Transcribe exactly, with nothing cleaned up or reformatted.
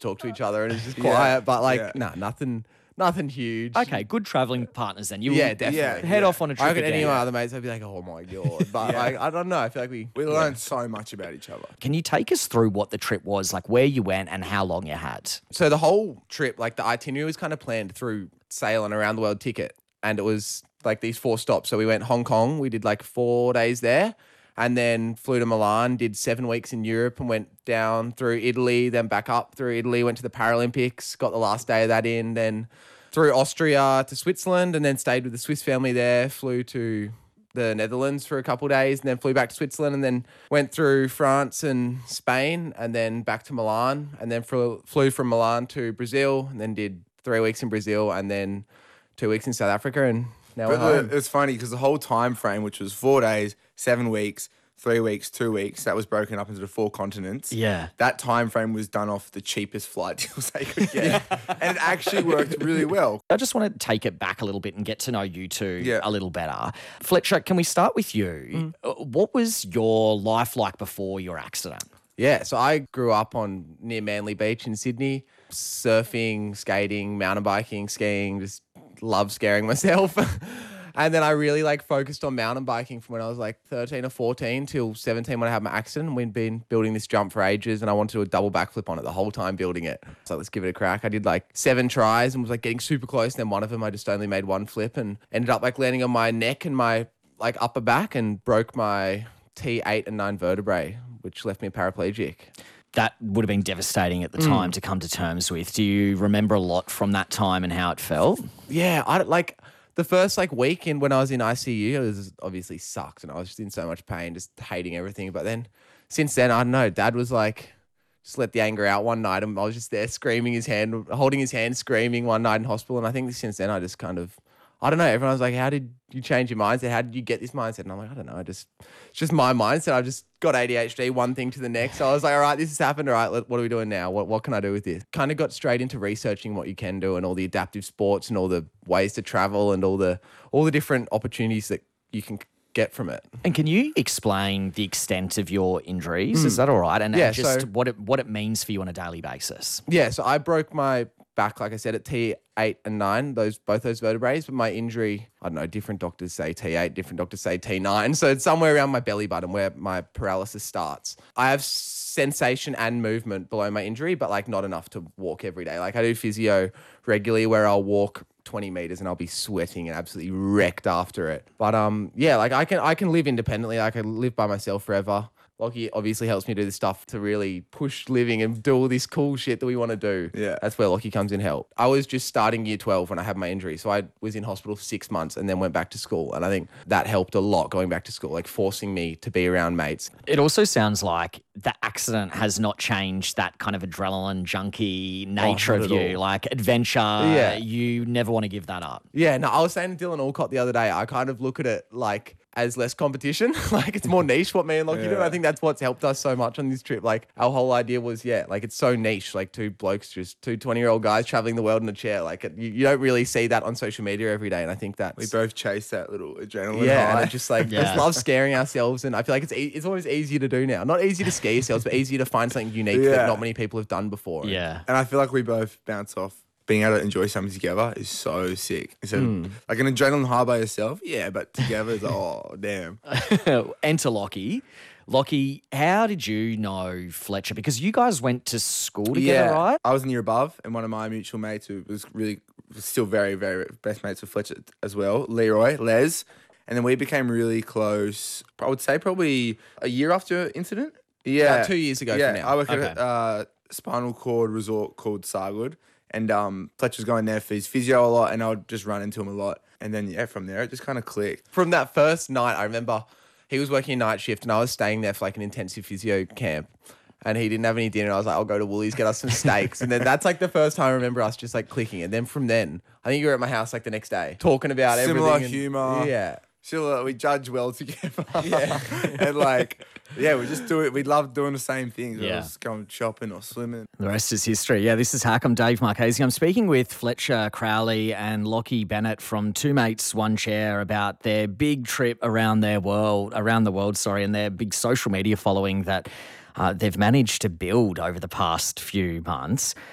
talk to each other and it's just quiet. Yeah, But like, yeah. nah, nothing, nothing huge. Okay, good travelling partners then. You Yeah, will definitely. head Yeah. off on a trip I reckon again. any of my other mates, I'd be like, oh my God. But Yeah. like, I don't know. I feel like we, We yeah. learned so much about each other. Can you take us through what the trip was, like where you went and how long you had? So the whole trip, like the itinerary was kind of planned through Sail and Around the World Ticket. And it was like these four stops. So we went Hong Kong. We did like four days there. And then flew to Milan, did seven weeks in Europe and went down through Italy, then back up through Italy, went to the Paralympics, got the last day of that in, then through Austria to Switzerland and then stayed with the Swiss family there, flew to the Netherlands for a couple of days and then flew back to Switzerland and then went through France and Spain and then back to Milan and then flew, flew from Milan to Brazil and then did three weeks in Brazil and then two weeks in South Africa and now we're But home. the, it's funny because the whole time frame, which was four days, seven weeks, three weeks, two weeks, that was broken up into the four continents. Yeah. That time frame was done off the cheapest flight deals they could get. And it actually worked really well. I just want to take it back a little bit and get to know you two Yeah. a little better. Fletcher, can we start with you? Uh, What was your life like before your accident? Yeah, so I grew up on near Manly Beach in Sydney, surfing, skating, mountain biking, skiing, just love scaring myself. And then I really like focused on mountain biking from when I was like thirteen or fourteen till seventeen when I had my accident. We'd been building this jump for ages and I wanted to do a double backflip on it the whole time building it. So let's give it a crack. I did like seven tries and was like getting super close. And then one of them I just only made one flip and ended up like landing on my neck and my like upper back and broke my T eight and nine vertebrae, which left me paraplegic. That would have been devastating at the time to come to terms with. Do you remember a lot from that time and how it felt? Yeah, I don't- like the first like week in when I was in I C U, it was obviously sucked and I was just in so much pain, just hating everything. But then since then, I don't know, Dad was like, just let the anger out one night and I was just there screaming his hand, holding his hand, screaming one night in hospital. And I think since then I just kind of, I don't know, everyone was like, how did you change your mindset? How did you get this mindset? And I'm like, I don't know, I just, it's just my mindset. I've just got A D H D, one thing to the next. So I was like, all right, this has happened. All right, let- what are we doing now? What what can I do with this? Kind of got straight into researching what you can do and all the adaptive sports and all the ways to travel and all the all the different opportunities that you can get from it. And can you explain the extent of your injuries? Is that all right? And, and Yeah, just so- what it what it means for you on a daily basis. Yeah, so I broke my back, like I said, at T eight and nine, those both those vertebrae. But my injury, I don't know, different doctors say T eight, different doctors say T nine. So it's somewhere around my belly button where my paralysis starts. I have sensation and movement below my injury, but like not enough to walk every day. Like I do physio regularly where I'll walk twenty meters and I'll be sweating and absolutely wrecked after it. But um, yeah, like I can I can live independently. I can live by myself forever. Lockie obviously helps me do this stuff to really push living and do all this cool shit that we want to do. Yeah. That's where Lockie comes in help. I was just starting year twelve when I had my injury. So I was in hospital for six months and then went back to school. And I think that helped a lot going back to school, like forcing me to be around mates. It also sounds like the accident has not changed that kind of adrenaline junkie nature not of at you, all. like adventure. Yeah. You never want to give that up. Yeah, no, I was saying to Dylan Alcott the other day, I kind of look at it like as less competition. Like it's more niche what me and Lockie do. And I think that's what's helped us so much on this trip. Like our whole idea was, yeah, like it's so niche, like two blokes, just two twenty-year-old guys traveling the world in a chair. Like it, you, you don't really see that on social media every day. And I think that's... We both chased that little adrenaline Yeah, high. and I just like Yeah. just love scaring ourselves, and I feel like it's e- it's always easier to do now. Not easy to scare yourselves, but easier to find something unique Yeah. that not many people have done before. Yeah. And I feel like we both bounce off. Being able to enjoy something together is so sick. Instead Hmm. of, like an adrenaline high by yourself, yeah, but together is oh damn. Enter Lockie. Lockie, how did you know Fletcher? Because you guys went to school together, right? I was in year above, and one of my mutual mates who was really was still very, very best mates with Fletcher as well, Leroy, Les. And then we became really close, I would say probably a year after incident. Yeah. About two years ago yeah, from now. I work Okay. at a uh, spinal cord resort called Sargood. And um, Fletcher's going there for his physio a lot, and I would just run into him a lot. And then, yeah, from there, it just kind of clicked. From that first night, I remember he was working a night shift and I was staying there for like an intensive physio camp. And he didn't have any dinner. I was like, I'll go to Woolies, get us some steaks. And then that's like the first time I remember us just like clicking. And then from then, I think you were at my house like the next day talking about Similar everything. and- humour. Yeah. Still, we judge well together. Yeah. and like, yeah, we just do it. We love doing the same things. Yeah. Yeah. Just going shopping or swimming. The rest is history. Yeah, this is Hack. I'm Dave Marchese. I'm speaking with Fletcher Crowley and Lockie Bennett from Two Mates, One Chair about their big trip around their world, around the world, sorry, and their big social media following that uh, they've managed to build over the past few months.